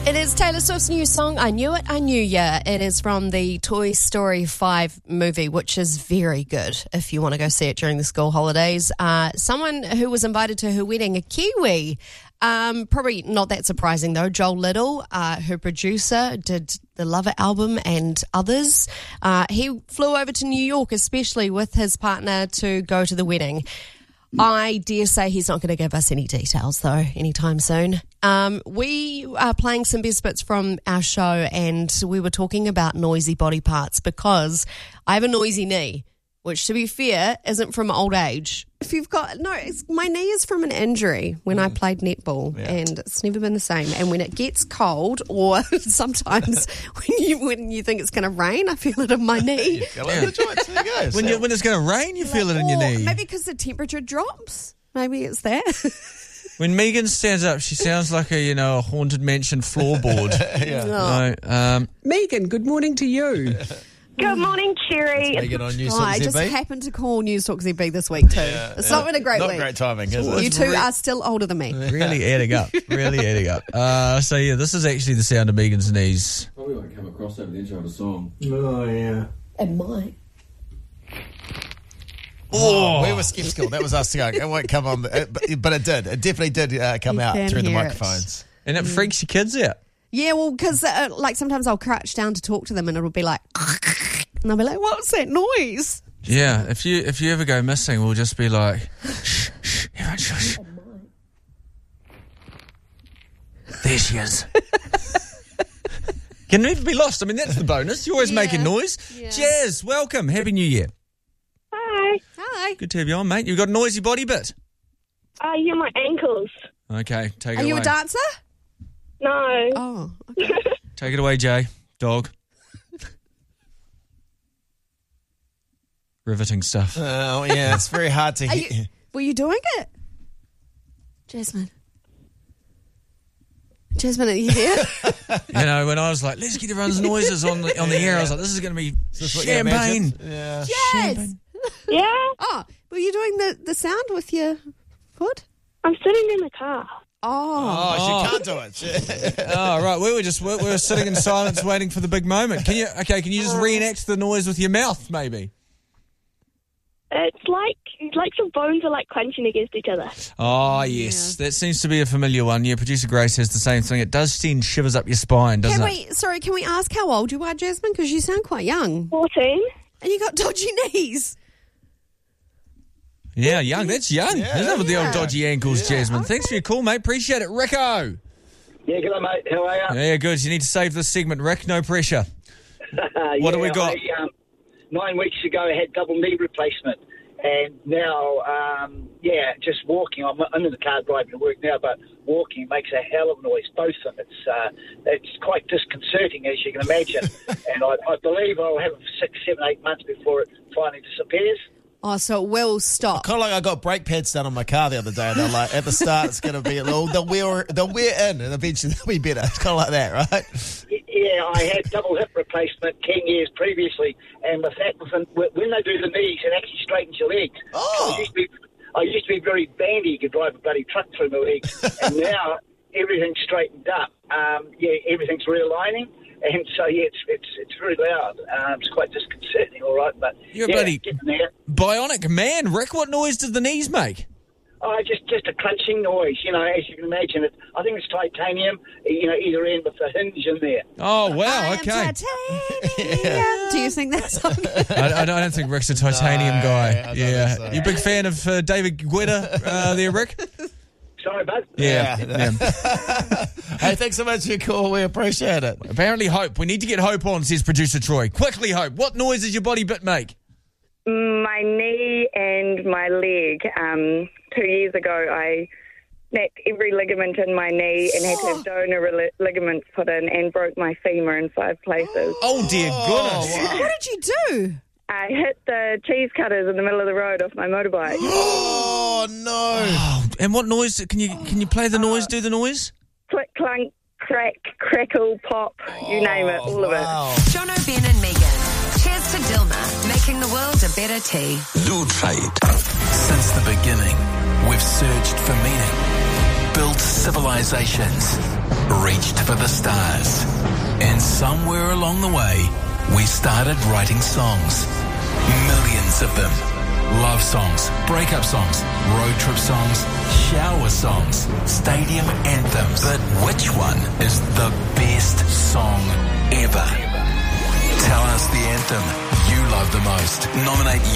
It is Taylor Swift's new song, I Knew It, I Knew Ya. It is from the Toy Story 5 movie, which is very good if you want to go see it during the school holidays. Someone who was invited to her wedding, a Kiwi, probably not that surprising though, Joel Little, her producer, did the Lover album and others. He flew over to New York, especially with his partner, to go to the wedding. I dare say he's not going to give us any details, though, anytime soon. We are playing some best bits from our show, and we were talking about noisy body parts because I have a noisy knee, which, to be fair, isn't from old age. If you've got my knee is from an injury when I played netball, and it's never been the same. And when it gets cold, or sometimes when you think it's going to rain, I feel it in my knee. When it's going to rain, you feel it in your knee. Maybe because the temperature drops. Maybe it's that. When Megan stands up, she sounds like a haunted mansion floorboard. Megan, good morning to you. Good morning, Cherry. Megan on News Talk I ZB. just happened to call News Talk ZB this week too. It's not been a great week. Not great timing, is it? You two are still older than me. Really adding up. This is actually the sound of Megan's knees. Probably won't come across over the intro of a song. Oh, yeah. It might. Oh, we were sceptical. That was us going, it won't come on. But it did. It definitely did come You out can through the hear it. microphones. And it freaks your kids out. Yeah, well, because sometimes I'll crouch down to talk to them and it'll be like, and I'll be like, what was that noise? Yeah, if you ever go missing, we'll just be like, shh, shh, everyone shush. There she is. Can never be lost. I mean, that's the bonus. You're always making noise. Yeah. Jazz, welcome. Happy New Year. Hi. Hi. Good to have you on, mate. You've got a noisy body bit. Yeah, my ankles. Okay, take it Are away. you a dancer? No. Oh, okay. Take it away, Jay. Dog. Riveting stuff. Oh, yeah, it's very hard to hear. Were you doing it? Jasmine, are you there? When I was like, let's get everyone's noises on the air, I was like, this is going to be champagne. Yeah. Yes. Yeah? Oh, were you doing the sound with your foot? I'm sitting in the car. Oh. She can't do it. Oh, right. We were sitting in silence waiting for the big moment. Can you just reenact the noise with your mouth, maybe? It's like some bones are like crunching against each other. Oh, yes. That seems to be a familiar one. Yeah, producer Grace has the same thing. It does send shivers up your spine, doesn't it? Can we ask how old you are, Jasmine? Because you sound quite young. 14. And you got dodgy knees. Yeah, young. That's young. Yeah. Isn't it, with the old dodgy ankles, Jasmine? Thanks for your call, mate. Appreciate it. Rico. Yeah, good on, mate. How are you? Yeah, good. You need to save this segment, Rick. No pressure. What do we got? 9 weeks ago, I had double knee replacement. And now, just walking. I'm in the car driving to work now, but walking makes a hell of a noise, both of them. It's quite disconcerting, as you can imagine. And I believe I'll have it for 6, 7, 8 months before it finally disappears. Oh, so it will stop. Kind of like I got brake pads done on my car the other day, and they're like, at the start it's going to be a little, they'll wear in, and eventually they'll be better. It's kind of like that, right? Yeah, I had double hip replacement 10 years previously, and with that, when they do the knees, it actually straightens your legs. Oh. I used to be very bandy. You could drive a bloody truck through my legs, and now everything's straightened up. Everything's realigning. And so, it's very loud. It's quite disconcerting, all right. But You're a bloody bionic man, Rick. What noise does the knees make? Oh, just a crunching noise, as you can imagine. I think it's titanium, either end with the hinge in there. Oh, wow, okay. Titanium. Do you think that's okay? I don't think Rick's a titanium guy. I don't think so. You a big fan of David Guetta there, Rick? Sorry, bud. Yeah. Hey, thanks so much for your call. We appreciate it. Apparently Hope. We need to get Hope on, says producer Troy. Quickly, Hope. What noise does your body bit make? My knee and my leg. 2 years ago, I snapped every ligament in my knee and had to have donor ligaments put in and broke my femur in 5 places. Oh, dear goodness. What did you do? I hit the cheese cutters in the middle of the road off my motorbike. Oh, no. Oh, and what noise? Can you play the noise, do the noise? Click, clunk, crack, crackle, pop, you name it, all of it. Jono, Ben and Megan. Cheers to Dilma, making the world a better tea. Lutheit. Since the beginning, we've searched for meaning. built civilizations, reached for the stars. And somewhere along the way, we started writing songs. Millions of them. Love songs, breakup songs, road trip songs, shower songs, stadium anthems. But which one is the best song ever? Tell us the anthem you love the most. Nominate